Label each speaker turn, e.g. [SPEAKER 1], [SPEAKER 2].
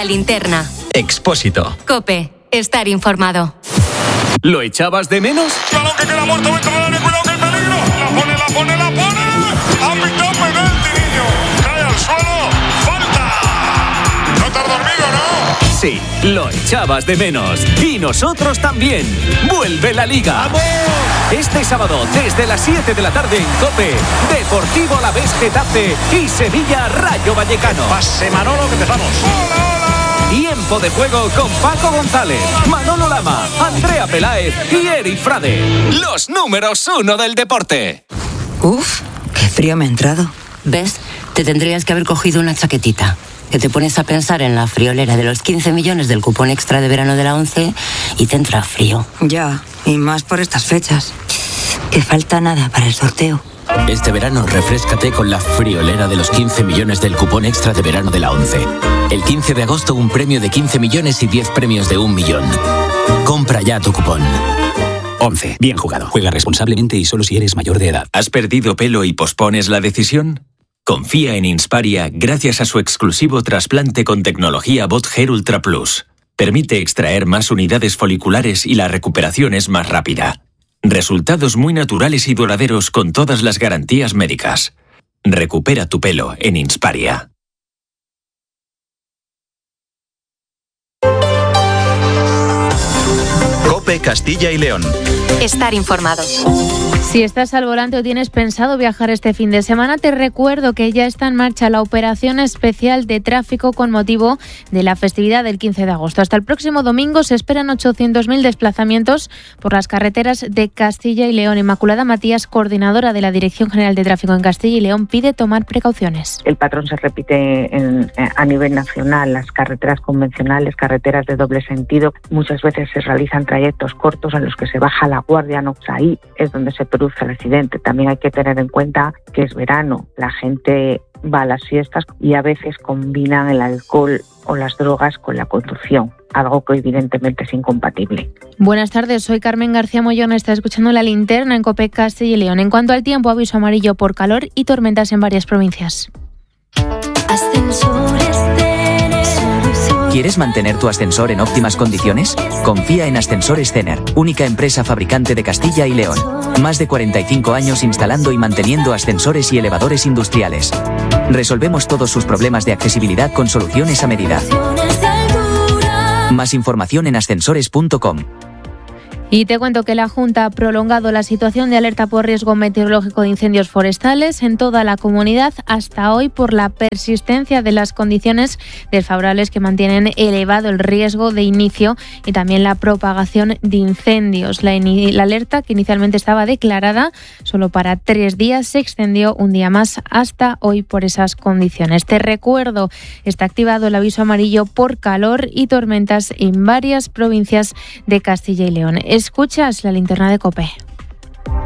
[SPEAKER 1] La linterna.
[SPEAKER 2] Expósito.
[SPEAKER 1] COPE. Estar informado.
[SPEAKER 2] ¿Lo echabas de menos?
[SPEAKER 3] ¡Claro que queda muerto dentro del área! ¡Cuidado que hay peligro! ¡La pone! ¡Ha pitado penalti, niño! ¡Cae al suelo! ¡Falta! ¿No te has dormido, no?
[SPEAKER 2] Sí, lo echabas de menos. Y nosotros también. ¡Vuelve la Liga!
[SPEAKER 3] ¡Vamos!
[SPEAKER 2] Este sábado, desde las 7 de la tarde en COPE, Deportivo Alavés Getafe y Sevilla Rayo Vallecano.
[SPEAKER 3] Pase Manolo, que empezamos. ¡Hola!
[SPEAKER 2] Tiempo de juego con Paco González, Manolo Lama, Andrea Peláez y Eri Frade. Los números 1 del deporte.
[SPEAKER 4] Uf, qué frío me ha entrado.
[SPEAKER 5] ¿Ves? Te tendrías que haber cogido una chaquetita. Que te pones a pensar en la friolera de los 15 millones del cupón extra de verano de la 11 y te entra frío.
[SPEAKER 4] Ya, y más por estas fechas. Que falta nada para el sorteo.
[SPEAKER 6] Este verano refréscate con la friolera de los 15 millones del cupón extra de verano de la 11. El 15 de agosto un premio de 15 millones y 10 premios de 1 millón. Compra ya tu cupón.
[SPEAKER 7] 11. Bien jugado. Juega responsablemente y solo si eres mayor de edad.
[SPEAKER 8] ¿Has perdido pelo y pospones la decisión? Confía en Insparia gracias a su exclusivo trasplante con tecnología Bot Hair Ultra Plus. Permite extraer más unidades foliculares y la recuperación es más rápida. Resultados muy naturales y duraderos con todas las garantías médicas. Recupera tu pelo en Insparia.
[SPEAKER 9] COPE Castilla y León.
[SPEAKER 1] Estar informado.
[SPEAKER 10] Si estás al volante o tienes pensado viajar este fin de semana, te recuerdo que ya está en marcha la operación especial de tráfico con motivo de la festividad del 15 de agosto. Hasta el próximo domingo se esperan 800.000 desplazamientos por las carreteras de Castilla y León. Inmaculada Matías, coordinadora de la Dirección General de Tráfico en Castilla y León, pide tomar precauciones.
[SPEAKER 11] El patrón se repite a nivel nacional. Las carreteras convencionales, carreteras de doble sentido, muchas veces se realizan trayectos cortos en los que se baja la guardia. No, ahí es donde se produce el accidente. También hay que tener en cuenta que es verano, la gente va a las fiestas y a veces combinan el alcohol o las drogas con la conducción, algo que evidentemente es incompatible.
[SPEAKER 10] Buenas tardes, soy Carmen García Mollón, está escuchando La Linterna en COPE Castilla y León. En cuanto al tiempo, aviso amarillo por calor y tormentas en varias provincias.
[SPEAKER 12] ¿Quieres mantener tu ascensor en óptimas condiciones? Confía en Ascensores Cener, única empresa fabricante de Castilla y León. Más de 45 años instalando y manteniendo ascensores y elevadores industriales. Resolvemos todos sus problemas de accesibilidad con soluciones a medida. Más información en ascensores.com.
[SPEAKER 10] Y te cuento que la Junta ha prolongado la situación de alerta por riesgo meteorológico de incendios forestales en toda la comunidad hasta hoy por la persistencia de las condiciones desfavorables que mantienen elevado el riesgo de inicio y también la propagación de incendios. La alerta, que inicialmente estaba declarada solo para 3 días, se extendió un día más hasta hoy por esas condiciones. Te recuerdo, está activado el aviso amarillo por calor y tormentas en varias provincias de Castilla y León. Escuchas La Linterna de COPE.